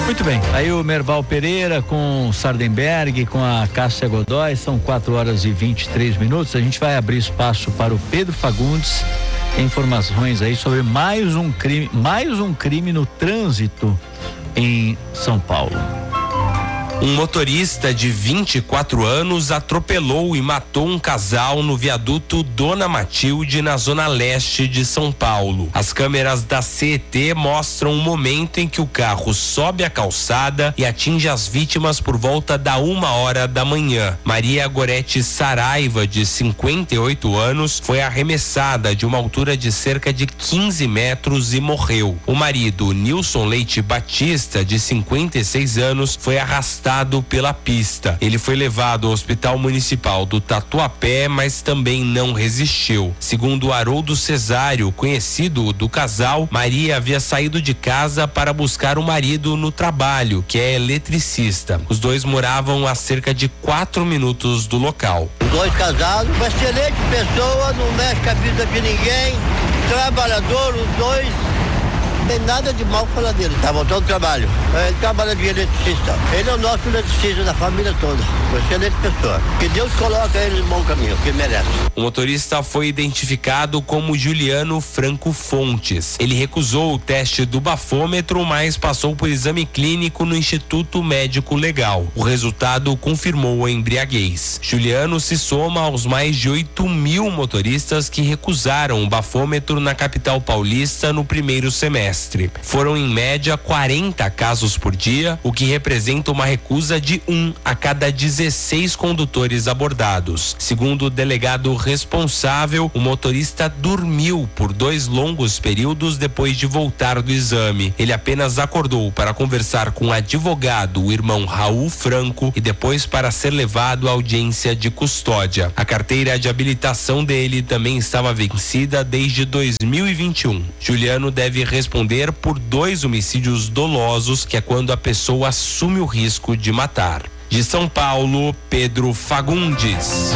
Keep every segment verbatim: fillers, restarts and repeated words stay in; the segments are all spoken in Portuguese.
Muito bem, aí o Merval Pereira com o Sardenberg, com a Cássia Godoy, são quatro horas e vinte e três minutos. A gente vai abrir espaço para o Pedro Fagundes, informações aí sobre mais um crime, mais um crime no trânsito em São Paulo. Um motorista de vinte e quatro anos atropelou e matou um casal no viaduto Dona Matilde, na zona leste de São Paulo. As câmeras da C E T mostram o momento em que o carro sobe a calçada e atinge as vítimas por volta da uma hora da manhã. Maria Gorete Saraiva, de cinquenta e oito anos, foi arremessada de uma altura de cerca de quinze metros e morreu. O marido, Nilson Leite Batista, de cinquenta e seis anos, foi arrastado pela pista. Ele foi levado ao Hospital Municipal do Tatuapé, mas também não resistiu. Segundo Haroldo Cesário, conhecido do casal, Maria havia saído de casa para buscar o marido no trabalho, que é eletricista. Os dois moravam a cerca de quatro minutos do local. Os dois casados, uma excelente pessoa, não mexe com a vida de ninguém, trabalhador, os dois. Não tem nada de mal falar dele, tá voltando ao trabalho. Ele trabalha de eletricista. Ele é o nosso eletricista da família toda. Uma excelente pessoa. Que Deus coloca ele no bom caminho, que merece. O motorista foi identificado como Juliano Franco Fontes. Ele recusou o teste do bafômetro, mas passou por exame clínico no Instituto Médico Legal. O resultado confirmou a embriaguez. Juliano se soma aos mais de oito mil motoristas que recusaram o bafômetro na capital paulista no primeiro semestre. Foram em média quarenta casos por dia, o que representa uma recusa de um a cada dezesseis condutores abordados. Segundo o delegado responsável, o motorista dormiu por dois longos períodos depois de voltar do exame. Ele apenas acordou para conversar com o advogado, o irmão Raul Franco, e depois para ser levado à audiência de custódia. A carteira de habilitação dele também estava vencida desde dois mil e vinte e um. Juliano deve responder por dois homicídios dolosos, que é quando a pessoa assume o risco de matar. De São Paulo, Pedro Fagundes.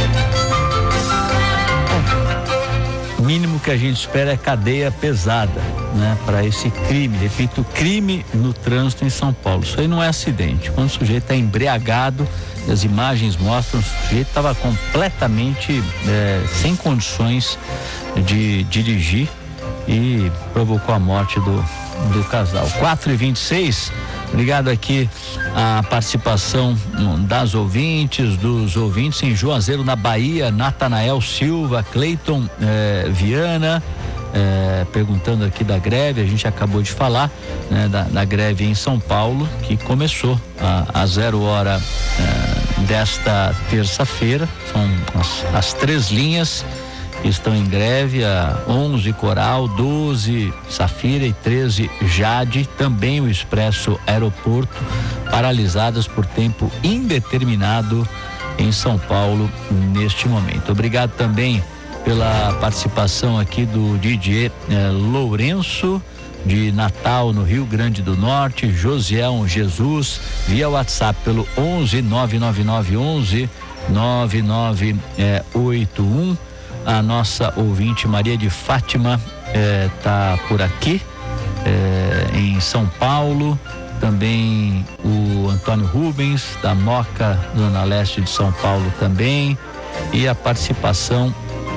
O mínimo que a gente espera é cadeia pesada, né, para esse crime. Repito, crime no trânsito em São Paulo. Isso aí não é acidente. Quando o sujeito está embriagado, as imagens mostram, o sujeito estava completamente é, sem condições de dirigir e provocou a morte do, do casal. quatro e vinte e seis, obrigado aqui a participação das ouvintes, dos ouvintes em Juazeiro, na Bahia, Natanael Silva, Cleiton eh, Viana, eh, perguntando aqui da greve. A gente acabou de falar, né, da, da greve em São Paulo, que começou a, a zero hora eh, desta terça-feira. São as, as três linhas estão em greve, a onze Coral, doze Safira e treze Jade, também o Expresso Aeroporto, paralisadas por tempo indeterminado em São Paulo neste momento. Obrigado também pela participação aqui do D J eh, Lourenço, de Natal, no Rio Grande do Norte, Josiel Jesus, via WhatsApp pelo onze nove nove nove onze nove nove oito um. A nossa ouvinte Maria de Fátima está eh, por aqui, eh, em São Paulo. Também o Antônio Rubens, da Moca, Zona Leste de São Paulo também. E a participação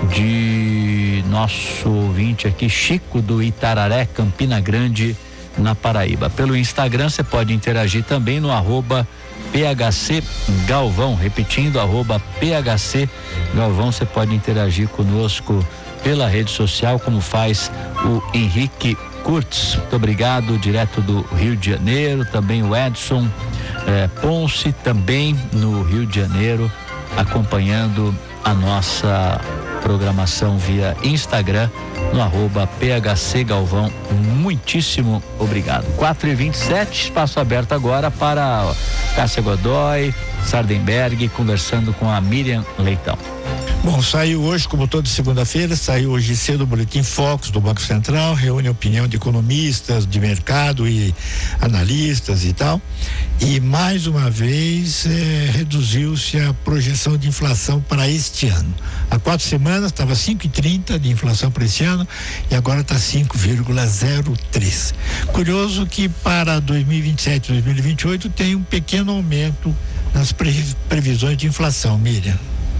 de nosso ouvinte aqui, Chico, do Itararé, Campina Grande, na Paraíba. Pelo Instagram você pode interagir também no arroba P H C Galvão, repetindo, arroba P H C Galvão. Você pode interagir conosco pela rede social, como faz o Henrique Kurtz. Muito obrigado, direto do Rio de Janeiro. Também o Edson eh, Ponce, também no Rio de Janeiro, acompanhando a nossa programação via Instagram, no arroba P H C Galvão. Muitíssimo obrigado. quatro e vinte e sete, espaço aberto agora para Cássia Godoy, Sardenberg, conversando com a Miriam Leitão. Bom, saiu hoje, como toda segunda-feira, saiu hoje cedo o Boletim Focus do Banco Central, reúne a opinião de economistas, de mercado e analistas e tal. E mais uma vez eh, reduziu-se a projeção de inflação para este ano. Há quatro semanas estava cinco vírgula trinta de inflação para esse ano e agora está cinco vírgula zero três. Curioso que para dois mil e vinte e sete, dois mil e vinte e oito tem um pequeno aumento nas pre- previsões de inflação, Miriam.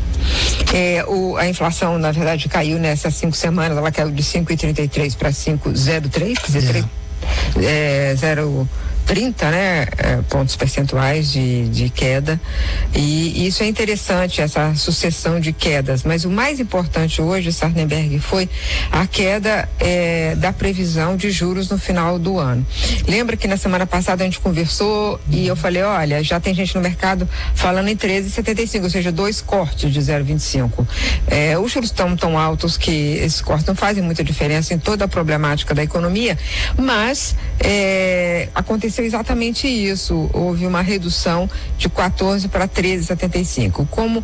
É, o, a inflação, na verdade, caiu nessas cinco semanas, ela caiu de cinco vírgula trinta e três para cinco vírgula zero três, quer dizer, Yeah. é, zero trinta, né, é, pontos percentuais de, de queda, e isso é interessante, essa sucessão de quedas, mas o mais importante hoje, Sardenberg, foi a queda é, da previsão de juros no final do ano. Lembra que na semana passada a gente conversou e eu falei, olha, já tem gente no mercado falando em treze vírgula setenta e cinco, ou seja, dois cortes de zero vírgula vinte e cinco. É, os juros estão tão altos que esses cortes não fazem muita diferença em toda a problemática da economia, mas é, aconteceu exatamente isso, houve uma redução de quatorze para treze vírgula setenta e cinco. Como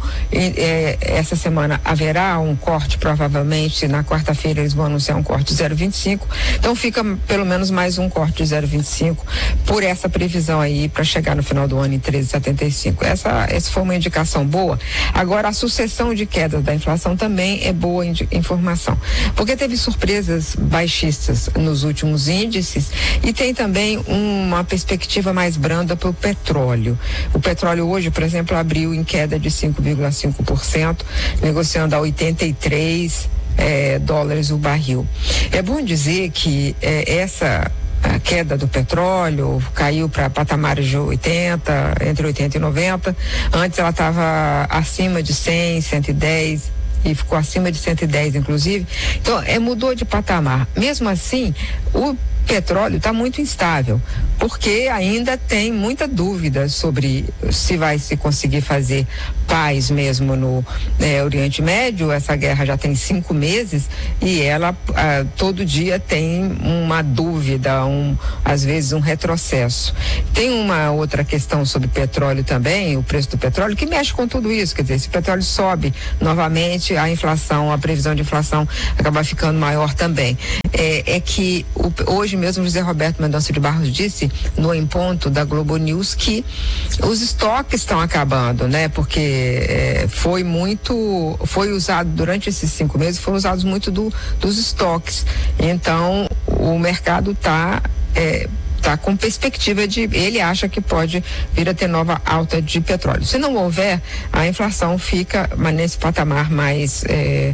é, essa semana haverá um corte, provavelmente na quarta-feira eles vão anunciar um corte de zero vírgula vinte e cinco, então fica pelo menos mais um corte de zero vírgula vinte e cinco por essa previsão aí para chegar no final do ano em treze vírgula setenta e cinco. Essa, essa foi uma indicação boa. Agora, a sucessão de quedas da inflação também é boa indi- informação, porque teve surpresas baixistas nos últimos índices e tem também uma perspectiva mais branda para o petróleo. O petróleo hoje, por exemplo, abriu em queda de cinco vírgula cinco por cento, negociando a oitenta e três eh, dólares o barril. É bom dizer que eh, essa a queda do petróleo caiu para patamares de oitenta, entre oitenta e noventa. Antes ela estava acima de cem, cento e dez e ficou acima de cento e dez, inclusive. Então, é, mudou de patamar. Mesmo assim, o petróleo está muito instável, porque ainda tem muita dúvida sobre se vai se conseguir fazer paz mesmo no eh, Oriente Médio. Essa guerra já tem cinco meses e ela ah, todo dia tem uma dúvida, um, às vezes um retrocesso. Tem uma outra questão sobre petróleo também, o preço do petróleo, que mexe com tudo isso. Quer dizer, se o petróleo sobe novamente, a inflação, a previsão de inflação acaba ficando maior também. É, é que o, hoje mesmo José Roberto Mendonça de Barros disse no Em Ponto da Globo News que os estoques estão acabando, né? Porque é, foi muito, foi usado durante esses cinco meses, foram usados muito do, dos estoques. Então o mercado está é, tá com perspectiva de, ele acha que pode vir a ter nova alta de petróleo. Se não houver, a inflação fica nesse patamar mais é,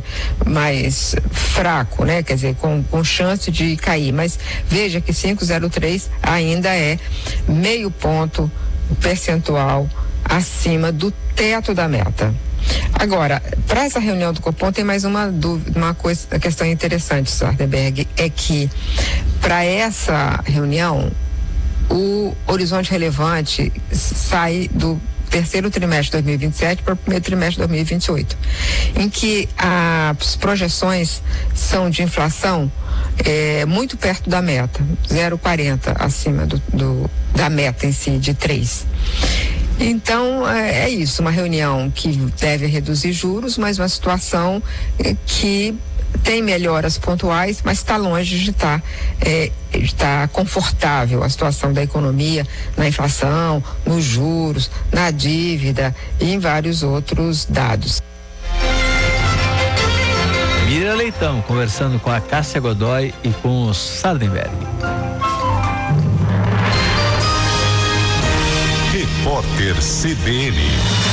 mais fraco, né? Quer dizer, com, com chance de cair. Mas veja que cinco vírgula zero três ainda é meio ponto percentual acima do teto da meta. Agora, para essa reunião do Copom tem mais uma dúvida, uma coisa, questão interessante, Sardenberg, é que para essa reunião o horizonte relevante sai do terceiro trimestre de dois mil e vinte e sete para o primeiro trimestre de dois mil e vinte e oito, em que as projeções são de inflação é, muito perto da meta, zero vírgula quarenta acima do, do, da meta em si, de três. Então, é, é isso, uma reunião que deve reduzir juros, mas uma situação é, que tem melhoras pontuais, mas está longe de estar é, está confortável a situação da economia, na inflação, nos juros, na dívida e em vários outros dados. Miriam Leitão conversando com a Cássia Godoy e com o Sardenberg. Repórter C B N.